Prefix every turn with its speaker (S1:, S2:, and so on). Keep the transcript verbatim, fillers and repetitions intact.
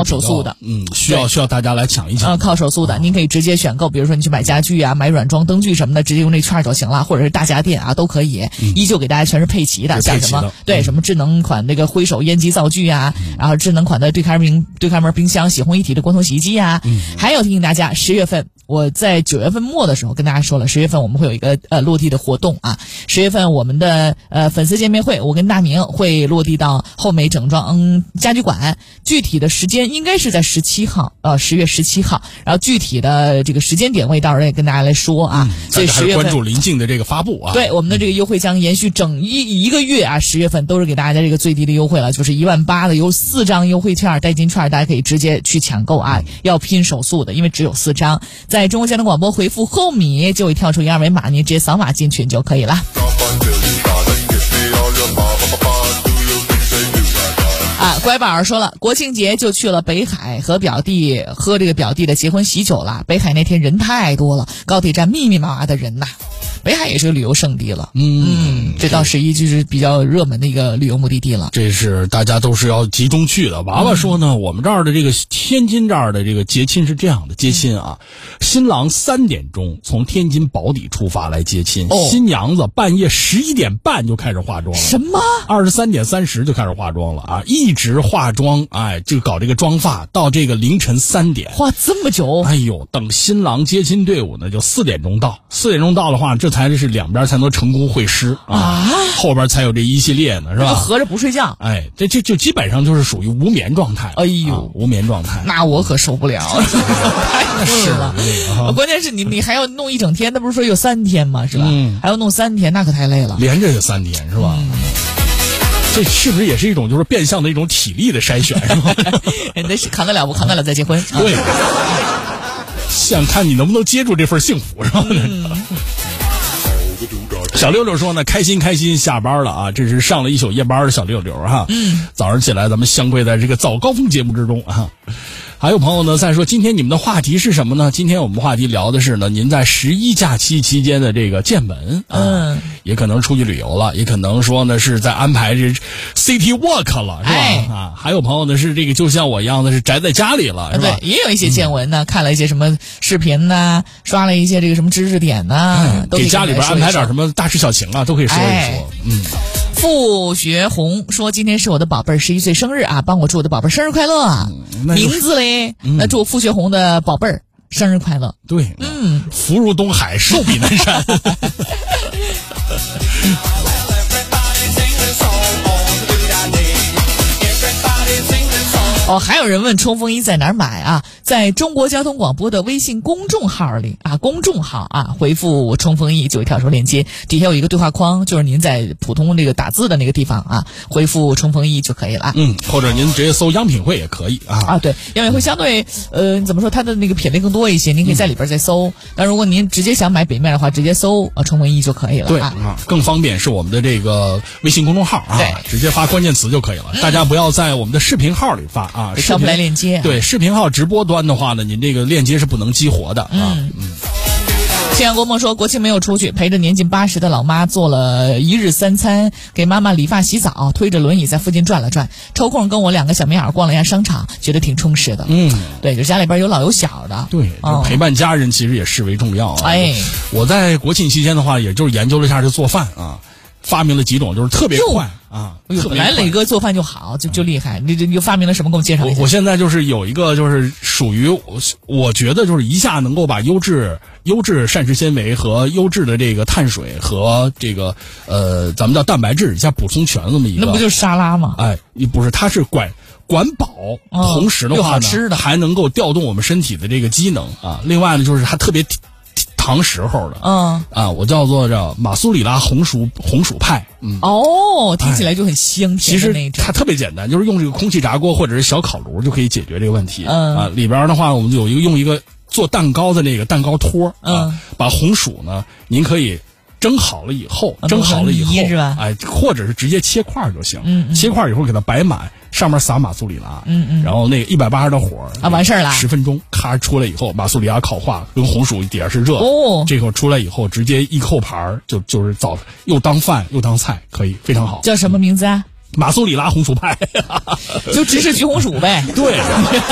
S1: 靠手速的，
S2: 嗯，需要需要大家来抢一抢。
S1: 呃，靠手速的，您可以直接选购，比如说你去买家具啊、买软装灯具什么的，直接用这券就行了，或者是大家电啊都可以，嗯、依旧给大家全是配齐的，像什么对、嗯、什么智能款那个挥手烟机灶具啊，嗯、然后智能款的对开门对开门冰箱、洗烘一体的光头洗衣机啊，嗯、还有提醒大家，十月份我在九月份末的时候跟大家说了，十月份我们会有一个呃落地的活动啊，十月份我们的呃粉丝见面会，我跟大明会落地到后美整装嗯家居馆，具体的时间应该是在十七号，呃十月十七号，然后具体的这个时间点位到时候也跟大家来说啊，嗯、所以十月份
S2: 关注临近的这个发布啊，
S1: 对我们的这个优惠将延续整一一个月啊，十月份都是给大家这个最低的优惠了，就是一万八的有四张优惠券代金券，大家可以直接去抢购啊，要拼手速的，因为只有四张。在中国交通广播回复后米就会跳出一个二维码，您直接扫码进群就可以了。啊，乖宝儿说了，国庆节就去了北海和表弟喝这个表弟的结婚喜酒了。北海那天人太多了，高铁站密密麻麻的人呐。北海也是个旅游胜地了，嗯，这倒是一就是比较热门的一个旅游目的地了。
S2: 这是大家都是要集中去的。娃娃说呢，嗯、我们这儿的这个天津这儿的这个接亲是这样的，接亲啊，嗯、新郎三点钟从天津宝坻出发来接亲，哦、新娘子半夜十一点半就开始化妆了，
S1: 什么？
S2: 二十三点三十就开始化妆了啊，一直化妆，哎，就搞这个妆发到这个凌晨三点，
S1: 化这么久？
S2: 哎呦，等新郎接亲队伍呢，就四点钟到，四点钟到的话，这才是两边才能成功会师啊，啊后边才有这一系列呢，是吧？
S1: 就合着不睡觉，
S2: 哎，这这就基本上就是属于无眠状态。
S1: 哎呦，
S2: 啊、无眠状态，
S1: 那我可受不了，太是了。啊、关键是你你还要弄一整天，那不是说有三天吗？是吧？嗯、还要弄三天，那可太累了。
S2: 连着有三天是吧？嗯、这是不是也是一种就是变相的一种体力的筛选，是吧？
S1: 那是扛得了不扛得了再结婚。
S2: 对，想看你能不能接住这份幸福，是吧？嗯小六六说呢，开心开心，下班了啊！这是上了一宿夜班的小六六哈。嗯，早上起来咱们相会在这个早高峰节目之中啊。还有朋友呢在说，今天你们的话题是什么呢？今天我们话题聊的是呢，您在十一假期期间的这个见闻啊，嗯，也可能出去旅游了，也可能说呢是在安排这 city walk 了，是吧？哎、啊，还有朋友呢是这个就像我一样的是宅在家里了，是吧？
S1: 对，也有一些见闻呢，嗯、看了一些什么视频呐，刷了一些这个什么知识点呐，
S2: 嗯、都给家里边安排点什么大事小情啊，都可以说一说。哎、嗯。
S1: 傅学红说，今天是我的宝贝儿十一岁生日啊，帮我祝我的宝贝儿生日快乐啊！嗯、名字嘞，嗯、那祝傅学红的宝贝儿生日快乐。
S2: 对，嗯，福如东海，寿比南山。
S1: 哦，还有人问冲锋衣在哪儿买啊？在中国交通广播的微信公众号里啊，公众号啊，回复冲锋衣就会跳出链接，底下有一个对话框，就是您在普通这个打字的那个地方啊，回复冲锋衣就可以了。
S2: 嗯，或者您直接搜央品汇也可以啊。
S1: 啊，对，央品汇相对呃怎么说，它的那个品类更多一些，您可以在里边再搜。那、嗯、如果您直接想买北面的话，直接搜啊冲锋衣就可以了。
S2: 对啊，更方便是我们的这个微信公众号啊，
S1: 对，
S2: 直接发关键词就可以了。嗯、大家不要在我们的视频号里发。啊，
S1: 上不来链接、啊。
S2: 对，视频号直播端的话呢，您这个链接是不能激活的啊。嗯嗯。
S1: 庆阳国梦说，国庆没有出去，陪着年近八十的老妈做了一日三餐，给妈妈理发洗澡，推着轮椅在附近转了转，抽空跟我两个小棉袄逛了一下商场，觉得挺充实的。嗯，对，就家里边有老有小的。
S2: 对，就陪伴家人其实也视为重要啊。哎，我在国庆期间的话，也就是研究了一下这做饭啊。发明了几种，就是特别快啊！
S1: 本来磊哥做饭就好，就就厉害。你你又发明了什么？给我介绍一下。
S2: 我我现在就是有一个，就是属于我，我觉得就是一下能够把优质优质膳食纤维和优质的这个碳水和这个呃，咱们叫蛋白质一下补充全了这么一个。
S1: 那不就是沙拉吗？
S2: 哎，不是，它是管管饱，哦、同时的话呢，
S1: 吃的
S2: 还能够调动我们身体的这个机能啊。另外呢，就是它特别糖时候的，嗯啊，我叫做这马苏里拉红薯红薯派，嗯
S1: 哦，听起来就很香甜的那种。
S2: 其实它特别简单，就是用这个空气炸锅或者是小烤炉就可以解决这个问题。嗯啊，里边的话我们就有一个用一个做蛋糕的那个蛋糕托，嗯、啊，把红薯呢，您可以蒸好了以后，蒸好了以后
S1: 是吧？
S2: 哎，或者是直接切块就行，嗯嗯切块以后给它摆满。上面撒马苏里拉，嗯嗯，然后那个一百八十的火
S1: 啊，完事儿了，
S2: 十分钟，咔出来以后，马苏里拉烤化，跟红薯底下是热，哦，这口出来以后，直接一扣盘就就是早又当饭又当菜，可以非常好。
S1: 叫什么名字啊？
S2: 马苏里拉红薯派，
S1: 就只是橘红薯呗。
S2: 对。